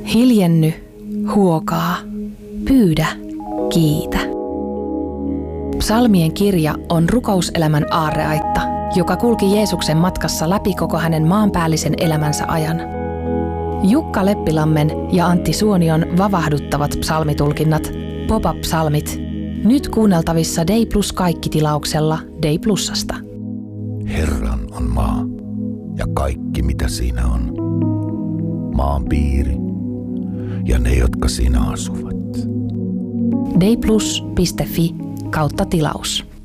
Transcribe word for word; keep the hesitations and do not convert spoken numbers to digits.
Hiljenny, huokaa, pyydä, kiitä. Psalmien kirja on rukouselämän aarreaitta, joka kulki Jeesuksen matkassa läpi koko hänen maanpäällisen elämänsä ajan. Jukka Leppilammen ja Antti Suonion vavahduttavat psalmitulkinnat, Pop-up-psalmit, nyt kuunneltavissa Dei Plus Kaikki-tilauksella Dei Plusasta. Herran on maa ja kaikki mitä siinä on, maan piiri ja ne, jotka siinä asuvat. deiplus piste fi kautta tilaus.